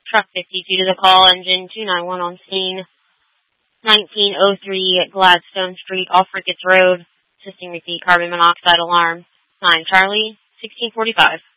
Truck 52 to the call, engine 291 on scene, 1903 Gladstone Street, off Ricketts Road, assisting repeat carbon monoxide alarm, 9 Charlie, 1645.